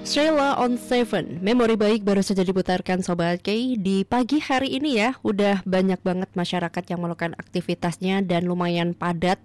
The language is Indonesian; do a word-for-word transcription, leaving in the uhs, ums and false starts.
Sheila on Seven, memori baik baru saja diputarkan Sobat K di pagi hari ini ya. Udah banyak banget masyarakat yang melakukan aktivitasnya dan lumayan padat